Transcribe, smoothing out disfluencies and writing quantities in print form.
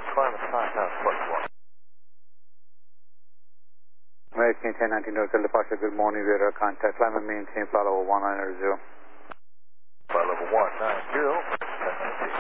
climb and sign out, +1. American 1019 Hotel departure, good morning, radar contact, climb and maintain flight level 190. Flight level 190.